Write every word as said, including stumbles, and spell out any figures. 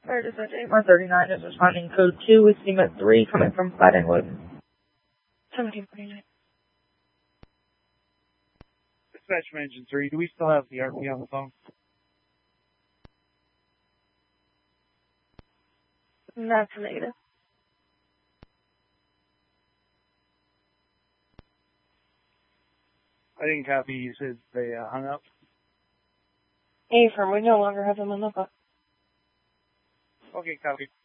Fire Dispatch eight one thirty-nine is responding code two with steam at three coming from Flattenwood. seventeen forty-nine. Dispatch from Engine three, do we still have the R P on the phone? That's negative. I didn't copy. You said they uh, hung up. A firm, we no longer have them on the phone. Okay, copy.